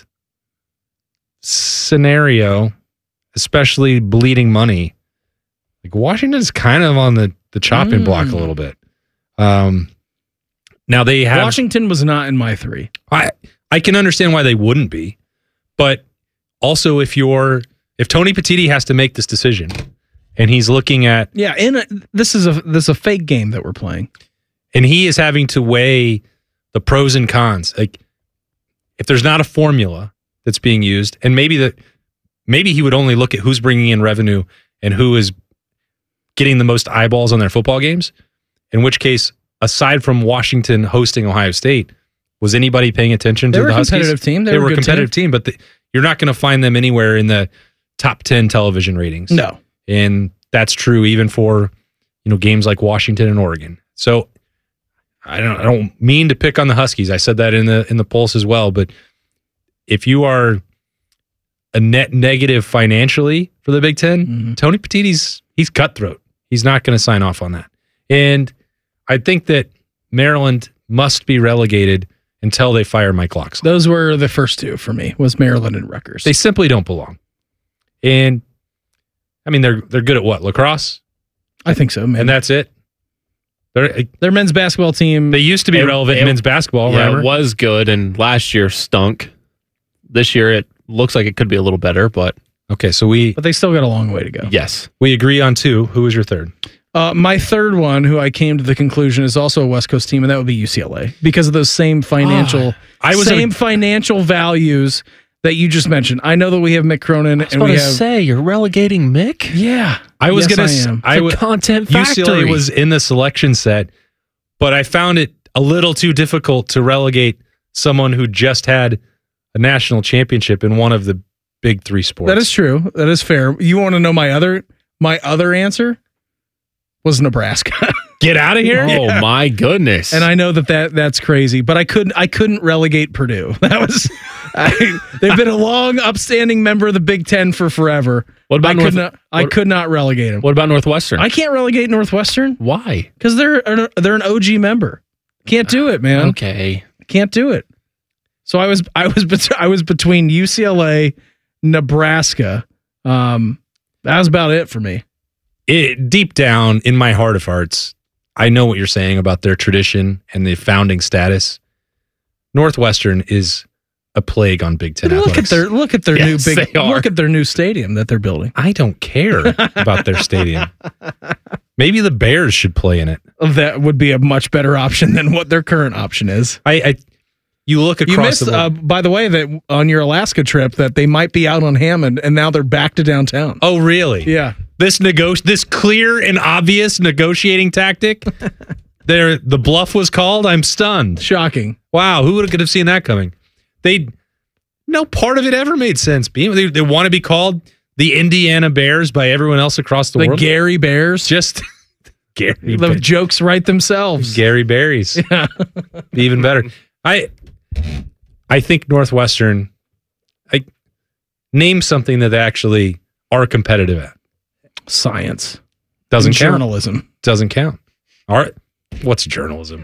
scenario, especially bleeding money, like Washington is kind of on the chopping block a little bit. Now they have Washington was not in my 3. I can understand why they wouldn't be, but also if Tony Petitti has to make this decision and he's looking at this is a fake game that we're playing, and he is having to weigh the pros and cons. Like if there's not a formula that's being used, and maybe he would only look at who's bringing in revenue and who is getting the most eyeballs on their football games, in which case, aside from Washington hosting Ohio State, was anybody paying attention to the Huskies? They were a competitive team. They were a competitive team, but you're not going to find them anywhere in the top 10 television ratings. No. And that's true even for, games like Washington and Oregon. So I don't mean to pick on the Huskies. I said that in the Pulse as well, but if you are a net negative financially for the Big Ten, Tony Petitti's he's cutthroat. He's not going to sign off on that. And I think that Maryland must be relegated until they fire Mike Locksley. Those were the first two for me, was Maryland and Rutgers. They simply don't belong. And I mean, they're good at what? Lacrosse? I think so, man. And that's it. Their men's basketball team. They used to be relevant in men's basketball. Yeah, remember? It was good, and last year stunk. This year it looks like it could be a little better, but okay. So but they still got a long way to go. Yes, we agree on 2. Who was your third? My third one, who I came to the conclusion is also a West Coast team, and that would be UCLA because of those same financial, financial values that you just mentioned. I know that we have Mick Cronin, and we have. You're relegating Mick? Yeah, I was going to say content factory. UCLA was in the selection set, but I found it a little too difficult to relegate someone who just had a national championship in one of the big 3 sports. That is true. That is fair. You want to know my other answer? Was Nebraska. Get out of here. Oh my goodness. And I know that's crazy, but I couldn't relegate Purdue. That was they've been a long upstanding member of the Big Ten for forever. What about I could not relegate them. What about Northwestern? I can't relegate Northwestern. Why? Because they're an OG member. Can't do it, man. Okay. Can't do it. So I was between UCLA, Nebraska. That was about it for me. Deep down in my heart of hearts, I know what you're saying about their tradition and the founding status. Northwestern is a plague on Big Ten athletics. Look at their new stadium that they're building. I don't care about their stadium. Maybe the Bears should play in it. That would be a much better option than what their current option is. You look across the board. By the way, that on your Alaska trip, that they might be out on Hammond, and now they're back to downtown. Oh, really? Yeah. This clear and obvious negotiating tactic, the bluff was called. I'm stunned. Shocking. Wow, who could have seen that coming? No part of it ever made sense. They want to be called the Indiana Bears by everyone else across the world. The Gary Bears. Just Gary. The jokes write themselves. Gary Berries. Yeah. Even better. I think Northwestern. Name something that they actually are competitive at. Science. Doesn't count. Journalism. Doesn't count. All right. What's journalism?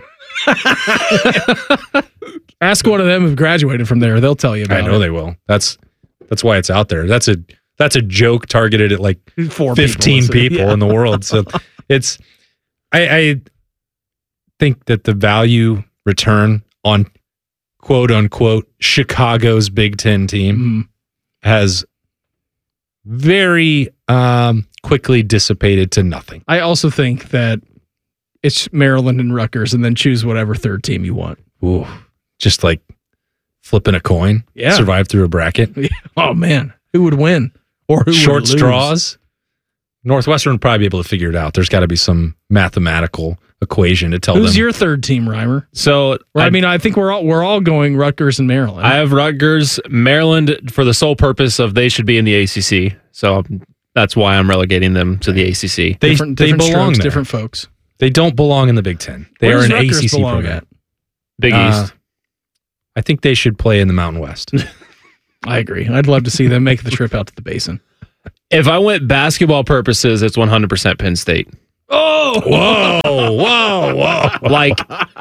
Ask one of them who graduated from there. They'll tell you about it. I know they will. That's why it's out there. That's that's a joke targeted at like 15 people in the world. So it's, I think that the value return on quote unquote Chicago's Big Ten team has very quickly dissipated to nothing. I also think that it's Maryland and Rutgers, and then choose whatever third team you want. Ooh, just like flipping a coin. Yeah. Survive through a bracket. Oh man, who would win or who Short would lose? straws. Northwestern would probably be able to figure it out. There's got to be some mathematical equation to tell them. Who's your third team, Reimer? So I think we're all going Rutgers and Maryland. I have Rutgers, Maryland for the sole purpose of they should be in the ACC. So that's why I'm relegating them to the ACC. They different belong strokes, there. different folks. They don't belong in the Big Ten. They Where are does an Rutgers ACC belong program. at? Big East. I think they should play in the Mountain West. I agree. I'd love to see them make the trip out to the Basin. If I went basketball purposes, it's 100% Penn State. Oh, whoa. Like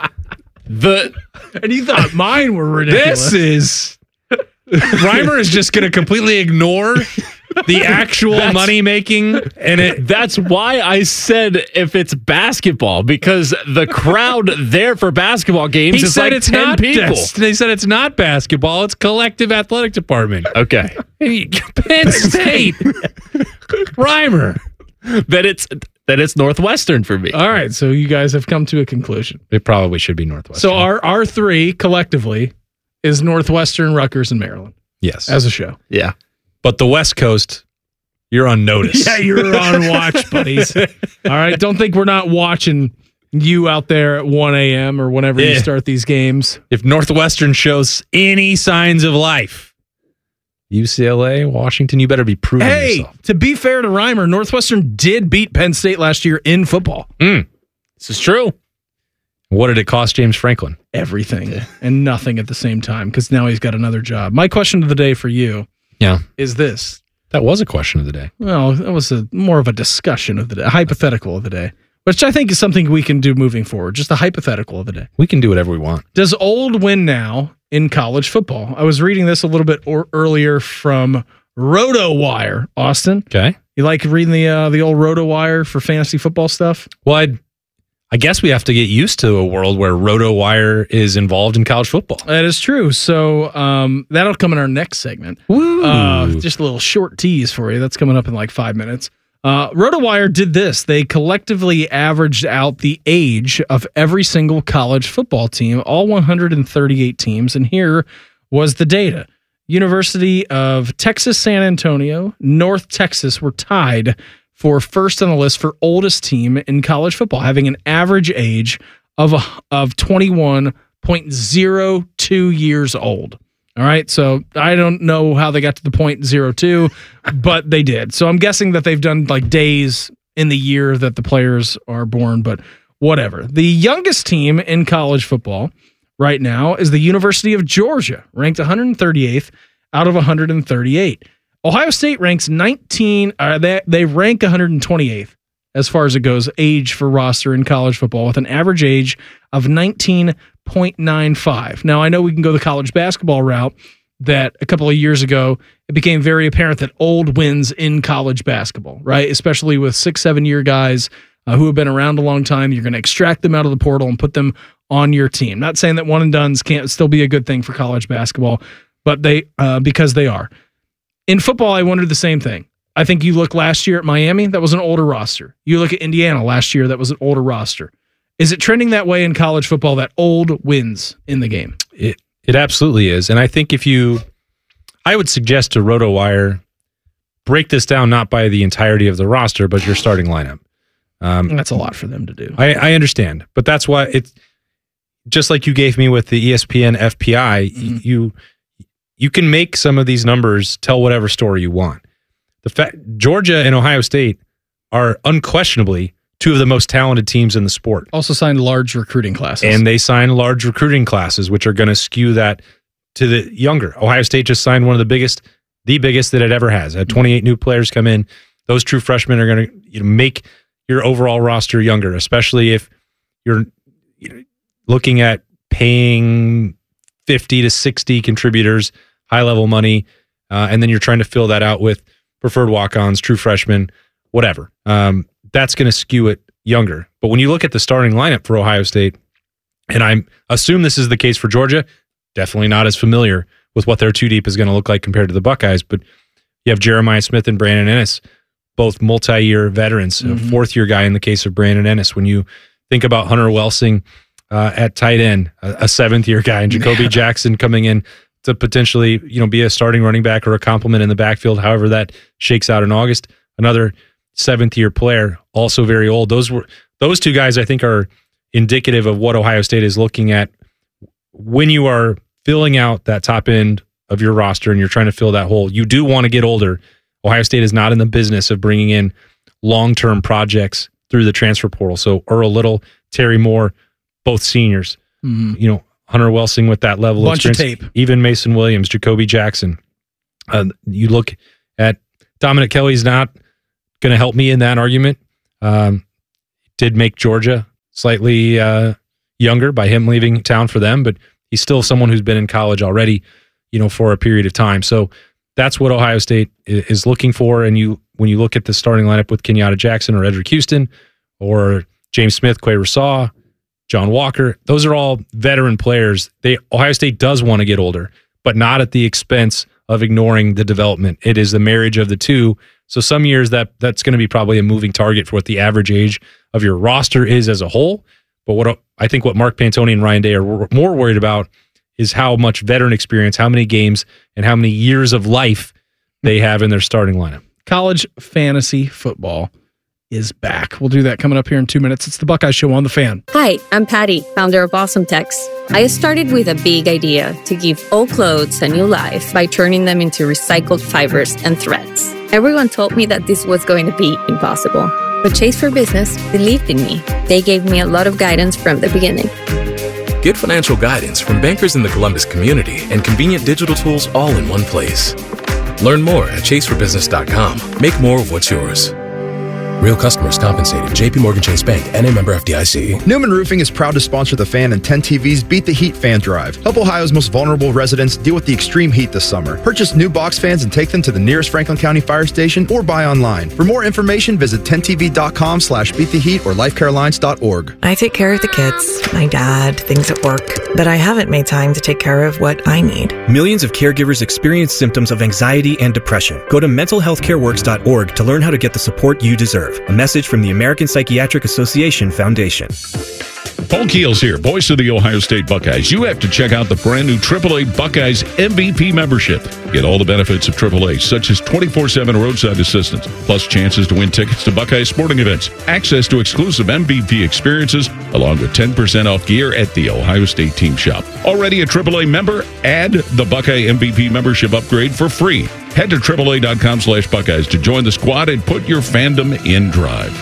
and you thought mine were ridiculous. This is Reimer is just going to completely ignore the actual money making, and that's why I said if it's basketball, because the crowd there for basketball games is like 10 people. They said it's not basketball; it's collective athletic department. Okay, Penn State, Reimer. That it's Northwestern for me. All right, so you guys have come to a conclusion. It probably should be Northwestern. So our three collectively is Northwestern, Rutgers, and Maryland. Yes, as a show. Yeah. But the West Coast, you're on notice. Yeah, you're on watch, buddies. All right, don't think we're not watching you out there at 1 a.m. or whenever you start these games. If Northwestern shows any signs of life, UCLA, Washington, you better be proving yourself. To be fair to Reimer, Northwestern did beat Penn State last year in football. This is true. What did it cost James Franklin? Everything and nothing at the same time, because now he's got another job. My question of the day for you is this. That was a question of the day. Well, that was more of a discussion of the day, a hypothetical of the day, which I think is something we can do moving forward, just a hypothetical of the day. We can do whatever we want. Does old win now in college football? I was reading this a little bit earlier from RotoWire, Austin. Okay. You like reading the old RotoWire for fantasy football stuff? Well, I guess we have to get used to a world where RotoWire is involved in college football. That is true. So that'll come in our next segment. Just a little short tease for you. That's coming up in like 5 minutes. RotoWire did this. They collectively averaged out the age of every single college football team, all 138 teams. And here was the data. University of Texas San Antonio, North Texas were tied for first on the list for oldest team in college football, having an average age of 21.02 years old. All right, so I don't know how they got to the 0.02, but they did. So I'm guessing that they've done like days in the year that the players are born, but whatever. The youngest team in college football right now is the University of Georgia, ranked 138th out of 138. Ohio State ranks 19. They rank 128th as far as it goes, age for roster in college football, with an average age of 19.95. Now, I know we can go the college basketball route, that a couple of years ago, it became very apparent that old wins in college basketball, right? Especially with 6-7 year guys who have been around a long time. You're going to extract them out of the portal and put them on your team. Not saying that one and dones can't still be a good thing for college basketball, but they because they are. In football, I wondered the same thing. I think you look last year at Miami, that was an older roster. You look at Indiana last year, that was an older roster. Is it trending that way in college football, that old wins in the game? It absolutely is. And I think I would suggest to RotoWire, break this down not by the entirety of the roster, but your starting lineup. That's a lot for them to do. I understand, but that's why it's just like you gave me with the ESPN FPI. You can make some of these numbers tell whatever story you want. The fact Georgia and Ohio State are unquestionably two of the most talented teams in the sport. Also signed large recruiting classes. And they signed large recruiting classes, which are going to skew that to the younger. Ohio State just signed one of the biggest that it ever has. Had 28 new players come in. Those true freshmen are going to make your overall roster younger, especially if you're looking at paying 50 to 60 contributors, high-level money, and then you're trying to fill that out with preferred walk-ons, true freshmen, whatever. That's going to skew it younger. But when you look at the starting lineup for Ohio State, and I assume this is the case for Georgia, definitely not as familiar with what their two deep is going to look like compared to the Buckeyes, but you have Jeremiah Smith and Brandon Ennis, both multi-year veterans, a fourth-year guy in the case of Brandon Ennis. When you think about Hunter Welsing at tight end, a seventh-year guy, and Jacoby Jackson coming in to potentially be a starting running back or a complement in the backfield, however that shakes out in August, another seventh-year player, also very old. Those two guys, I think, are indicative of what Ohio State is looking at when you are filling out that top end of your roster and you're trying to fill that hole. You do want to get older. Ohio State is not in the business of bringing in long-term projects through the transfer portal. So Earl Little, Terry Moore, both seniors. Hunter Welsing with that level bunch of of tape. Even Mason Williams, Jacoby Jackson. You look at Dominic Kelly's not going to help me in that argument. Did make Georgia slightly younger by him leaving town for them, but he's still someone who's been in college already, for a period of time. So that's what Ohio State is looking for. And when you look at the starting lineup with Kenyatta Jackson or Edric Houston or James Smith, Quay Rasaw, John Walker, those are all veteran players. Ohio State does want to get older, but not at the expense of ignoring the development. It is the marriage of the two. So some years that's going to be probably a moving target for what the average age of your roster is as a whole. But I think what Mark Pantoni and Ryan Day are more worried about is how much veteran experience, how many games, and how many years of life they have in their starting lineup. College fantasy football is back. We'll do that coming up here in 2 minutes. It's the Buckeye Show on The Fan. Hi, I'm Patty, founder of Awesome Tex. I started with a big idea to give old clothes a new life by turning them into recycled fibers and threads. Everyone told me that this was going to be impossible. But Chase for Business believed in me. They gave me a lot of guidance from the beginning. Get financial guidance from bankers in the Columbus community and convenient digital tools all in one place. Learn more at chaseforbusiness.com. Make more of what's yours. Real customers compensated. JP Morgan Chase Bank, N.A. member FDIC. Newman Roofing is proud to sponsor The Fan and 10 TV's Beat the Heat Fan Drive. Help Ohio's most vulnerable residents deal with the extreme heat this summer. Purchase new box fans and take them to the nearest Franklin County fire station or buy online. For more information, visit 10tv.com/beattheheat or lifecarelines.org. I take care of the kids, my dad, things at work, but I haven't made time to take care of what I need. Millions of caregivers experience symptoms of anxiety and depression. Go to mentalhealthcareworks.org to learn how to get the support you deserve. A message from the American Psychiatric Association Foundation. Paul Keels here, voice of the Ohio State Buckeyes. You have to check out the brand new AAA Buckeyes MVP membership. Get all the benefits of AAA, such as 24/7 roadside assistance, plus chances to win tickets to Buckeye sporting events, access to exclusive MVP experiences, along with 10% off gear at the Ohio State team shop. Already a AAA member? Add the Buckeye MVP membership upgrade for free. Head to AAA.com/Buckeyes to join the squad and put your fandom in drive.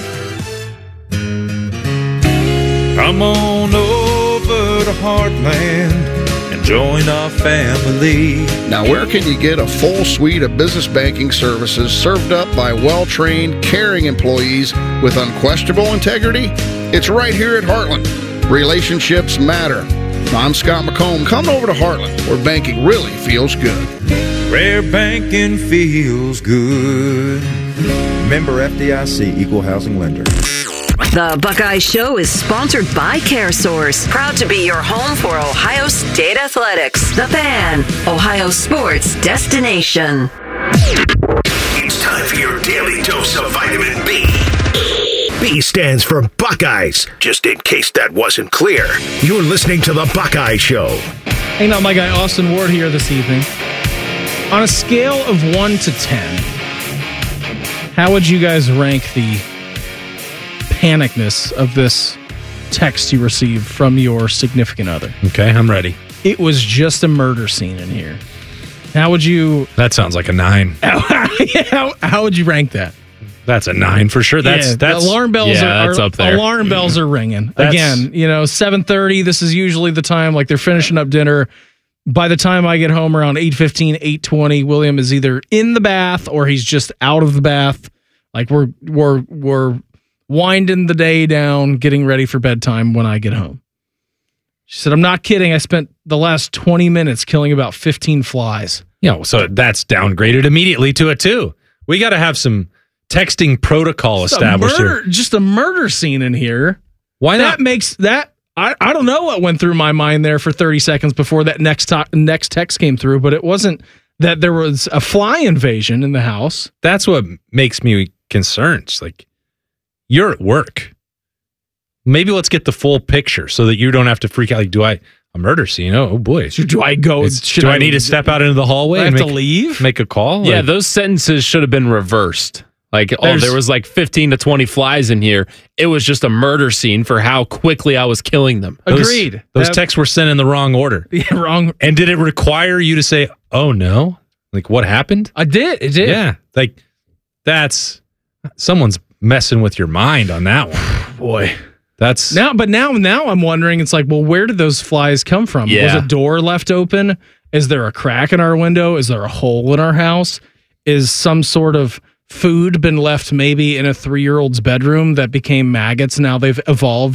Come on over to Heartland and join our family. Now, where can you get a full suite of business banking services served up by well-trained, caring employees with unquestionable integrity? It's right here at Heartland. Relationships matter. I'm Scott McComb. Come over to Heartland, where banking really feels good. Where banking feels good. Member FDIC, Equal Housing Lender. The Buckeye Show is sponsored by CareSource, proud to be your home for Ohio State Athletics. The Fan, Ohio sports destination. It's time for your daily dose of vitamin B. B stands for Buckeyes, just in case that wasn't clear. You're listening to The Buckeye Show. Hanging out with my guy Austin Ward here this evening. On a scale of 1 to 10, how would you guys rank the panicness of this text you received from your significant other? Okay, I'm ready. It was just a murder scene in here. How would you... That sounds like a 9. How would you rank that? That's a 9 for sure. That's alarm bells that's up there. Alarm bells are ringing. Again, 7:30, this is usually the time, like they're finishing up dinner. By the time I get home around 8:15, 8:20, William is either in the bath or he's just out of the bath. Like we're winding the day down, getting ready for bedtime when I get home. She said, I'm not kidding. I spent the last 20 minutes killing about 15 flies. So that's downgraded immediately to a 2. We got to have some texting protocol established here. Just a murder scene in here. Why not? That makes that. I don't know what went through my mind there for 30 seconds before that next text came through, but it wasn't that there was a fly invasion in the house. That's what makes me concerned. It's like, you're at work. Maybe let's get the full picture so that you don't have to freak out. Like, a murder scene? Oh boy. Do I go? Do I need to step out into the hallway and leave? Make a call? Yeah, those sentences should have been reversed. Like, there was like 15 to 20 flies in here. It was just a murder scene for how quickly I was killing them. Agreed. Those texts were sent in the wrong order. Yeah, wrong. And did it require you to say, "Oh no"? Like, what happened? I did. It did. Yeah. Like, that's someone's messing with your mind on that one. Boy. That's now I'm wondering, it's like, well, where did those flies come from? Yeah. Was a door left open? Is there a crack in our window? Is there a hole in our house? Is some sort of food been left maybe in a 3-year-old's bedroom that became maggots? Now they've evolved